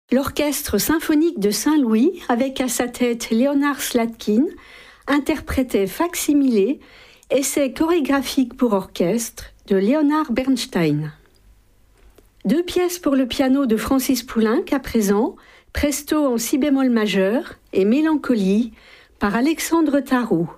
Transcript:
L'Orchestre symphonique de Saint-Louis, avec à sa tête Léonard Slatkin, interprétait Facsimilé, essai chorégraphique pour orchestre de Leonard Bernstein. 2 pièces pour le piano de Francis Poulenc à présent, Presto en si bémol majeur et Mélancolie par Alexandre Tarot.